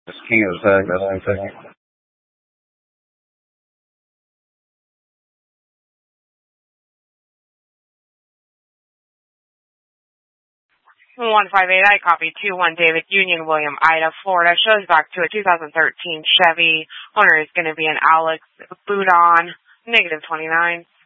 It's King of the Tag, that's what I'm thinking. 158, I copy. 21 David, Union, William, Ida, Florida. Shows back to a 2013 Chevy. Owner is going to be an Alex Boudon, -29.